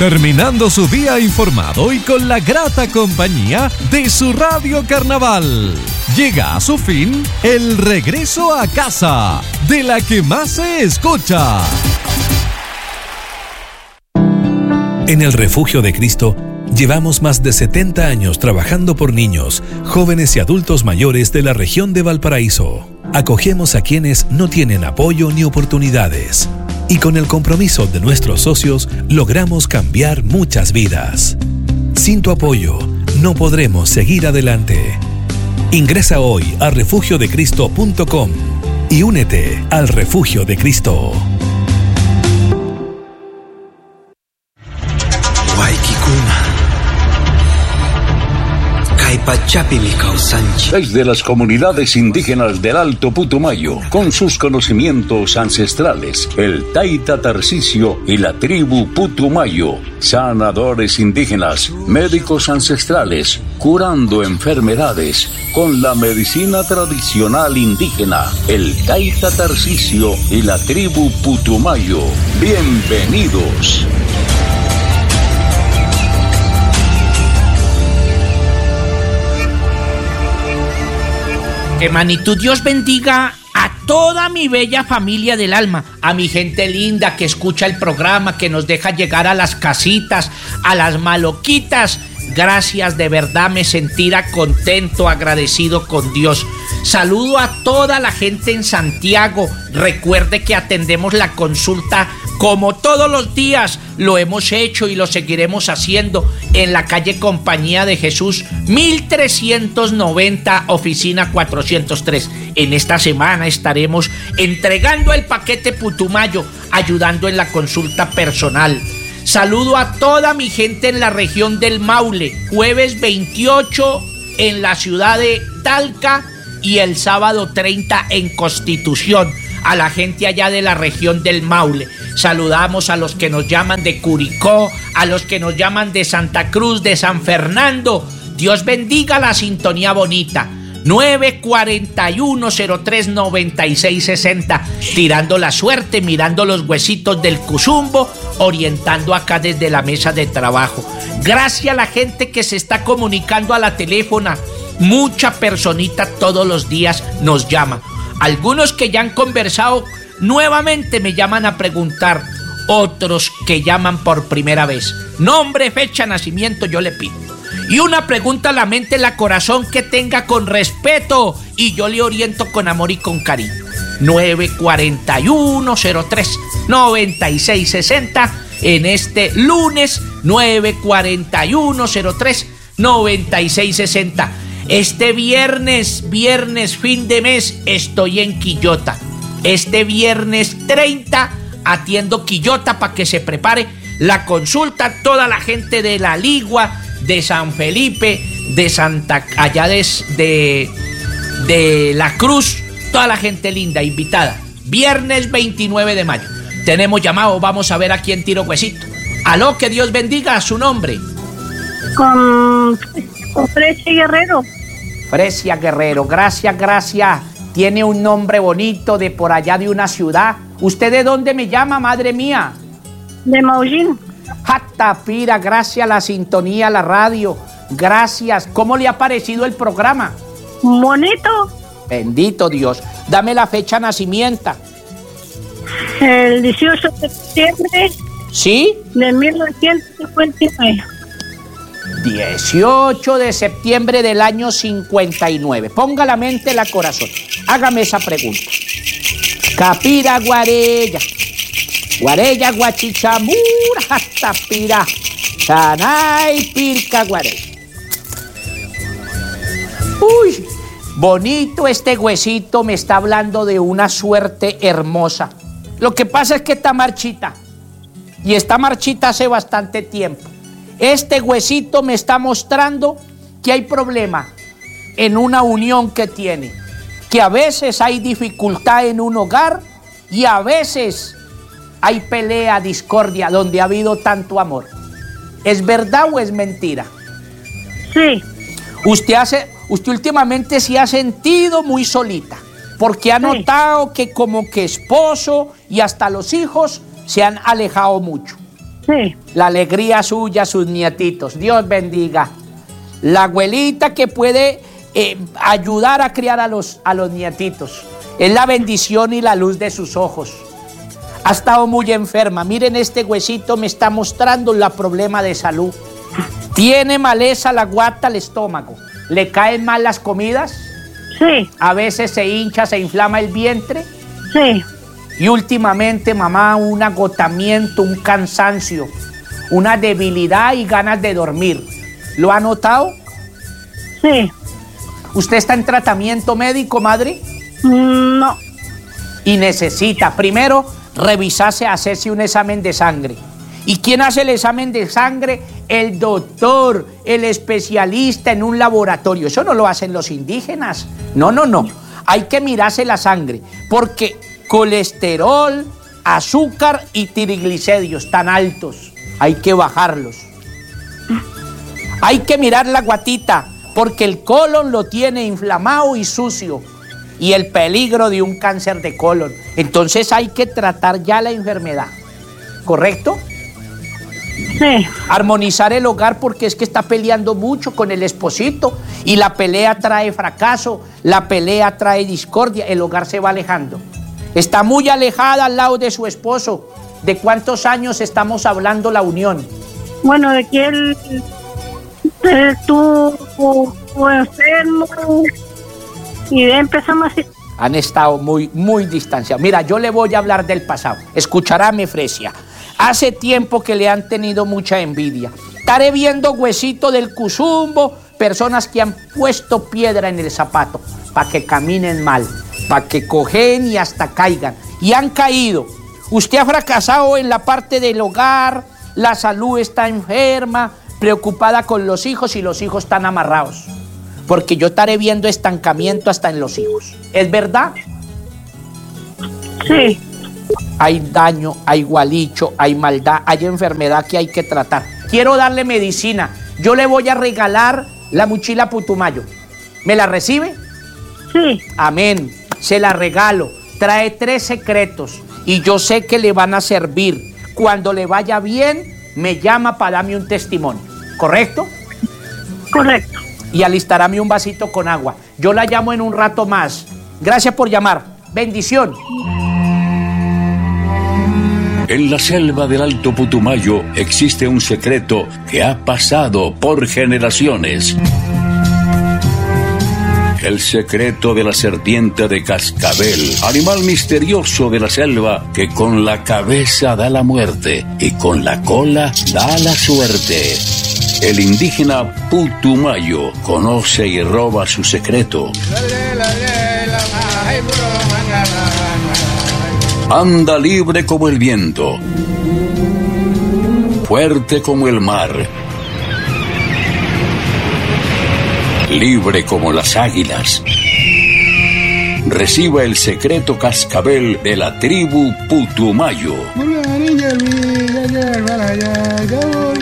terminando su día informado y con la grata compañía de su Radio Carnaval. Llega a su fin el regreso a casa, de la que más se escucha. En el Refugio de Cristo llevamos más de 70 años trabajando por niños, jóvenes y adultos mayores de la región de Valparaíso. Acogemos a quienes no tienen apoyo ni oportunidades. Y con el compromiso de nuestros socios logramos cambiar muchas vidas. Sin tu apoyo no podremos seguir adelante. Ingresa hoy a refugiodecristo.com y únete al Refugio de Cristo. Desde las comunidades indígenas del Alto Putumayo, con sus conocimientos ancestrales, el Taita Tarcisio y la tribu Putumayo, sanadores indígenas, médicos ancestrales, curando enfermedades con la medicina tradicional indígena, el Taita Tarcisio y la tribu Putumayo. Bienvenidos. Hermanito, Dios bendiga a toda mi bella familia del alma, a mi gente linda que escucha el programa, que nos deja llegar a las casitas, a las maloquitas. Gracias, de verdad me sentirá contento, agradecido con Dios. Saludo a toda la gente en Santiago. Recuerde que atendemos la consulta como todos los días. Lo hemos hecho y lo seguiremos haciendo en la calle Compañía de Jesús 1390, oficina 403. En esta semana estaremos entregando el paquete Putumayo, ayudando en la consulta personal. Saludo a toda mi gente en la región del Maule, jueves 28 en la ciudad de Talca y el sábado 30 en Constitución. A la gente allá de la región del Maule. Saludamos a los que nos llaman de Curicó, a los que nos llaman de Santa Cruz, de San Fernando. Dios bendiga la sintonía bonita. 941-03-9660, tirando la suerte, mirando los huesitos del Cuzumbo, orientando acá desde la mesa de trabajo. Gracias a la gente que se está comunicando a la teléfona. Mucha personita todos los días nos llama. Algunos que ya han conversado nuevamente me llaman a preguntar, otros que llaman por primera vez. Nombre, fecha, nacimiento, yo le pido. Y una pregunta a la mente, la corazón, que tenga con respeto y yo le oriento con amor y con cariño. 941-03-9660 en este lunes 941-03-9660. Este viernes fin de mes, estoy en Quillota. Este viernes 30 atiendo Quillota para que se prepare la consulta. Toda la gente de La Ligua, de San Felipe, de Santa, allá de La Cruz, toda la gente linda invitada. Viernes 29 de mayo. Tenemos llamado, vamos a ver a quién tiro huesito. Aló, que Dios bendiga, su nombre. Con Frecia Guerrero. Frecia Guerrero, gracias. Tiene un nombre bonito, de por allá de una ciudad. ¿Usted de dónde me llama, madre mía? De Maullín. Jatapira, gracias a la sintonía, a la radio. Gracias. ¿Cómo le ha parecido el programa? Bonito. Bendito Dios. Dame la fecha de nacimiento. El 18 de septiembre. ¿Sí? De 1959. 18 de septiembre del año 59. Ponga la mente, la corazón. Hágame esa pregunta. Capira Guarella. Guarella Guachichamura Tapira. Sanay Pirca Guarella. Uy, bonito este huesito, me está hablando de una suerte hermosa. Lo que pasa es que está marchita. Y está marchita hace bastante tiempo. Este huesito me está mostrando que hay problema en una unión que tiene, que a veces hay dificultad en un hogar y a veces hay pelea, discordia, donde ha habido tanto amor. ¿Es verdad o es mentira? Sí. Usted últimamente se ha sentido muy solita, porque ha notado que como que esposo y hasta los hijos se han alejado mucho. Sí. La alegría suya, sus nietitos. Dios bendiga. La abuelita que puede ayudar a criar a los nietitos. Es la bendición y la luz de sus ojos. Ha estado muy enferma. Miren, este huesito me está mostrando el problema de salud. Tiene maleza la guata, el estómago. ¿Le caen mal las comidas? Sí. A veces se hincha, se inflama el vientre. Sí. Y últimamente, mamá, un agotamiento, un cansancio, una debilidad y ganas de dormir. ¿Lo ha notado? Sí. ¿Usted está en tratamiento médico, madre? No. Y necesita, primero, revisarse, hacerse un examen de sangre. ¿Y quién hace el examen de sangre? El doctor, el especialista en un laboratorio. Eso no lo hacen los indígenas. No. Hay que mirarse la sangre, porque colesterol, azúcar y triglicéridos tan altos, hay que bajarlos. Hay que mirar la guatita, porque el colon lo tiene inflamado y sucio, y el peligro de un cáncer de colon. Entonces hay que tratar ya la enfermedad, ¿correcto? Sí. Armonizar el hogar, porque es que está peleando mucho con el esposito, y la pelea trae fracaso, la pelea trae discordia, el hogar se va alejando. Está muy alejada al lado de su esposo. ¿De cuántos años estamos hablando la unión? Bueno, de que él estuvo enfermo y empezamos así. Han estado muy distanciados. Mira, yo le voy a hablar del pasado. Escucharme, Fresia. Hace tiempo que le han tenido mucha envidia. Estaré viendo huesito del Cuzumbo, personas que han puesto piedra en el zapato para que caminen mal, para que cogen y hasta caigan. Y han caído. Usted ha fracasado en la parte del hogar, la salud está enferma, preocupada con los hijos, y los hijos están amarrados. Porque yo estaré viendo estancamiento hasta en los hijos. ¿Es verdad? Sí. Hay daño, hay gualicho, hay maldad, hay enfermedad que hay que tratar. Quiero darle medicina. Yo le voy a regalar la mochila Putumayo. ¿Me la recibe? Sí. Amén. Se la regalo. Trae 3 secretos y yo sé que le van a servir. Cuando le vaya bien, me llama para darme un testimonio. ¿Correcto? Correcto. Y alistarame un vasito con agua. Yo la llamo en un rato más. Gracias por llamar. Bendición. En la selva del Alto Putumayo existe un secreto que ha pasado por generaciones. El secreto de la serpiente de cascabel, animal misterioso de la selva que con la cabeza da la muerte y con la cola da la suerte. El indígena Putumayo conoce y roba su secreto. Anda libre como el viento, fuerte como el mar, libre como las águilas. Reciba el secreto cascabel de la tribu Putumayo.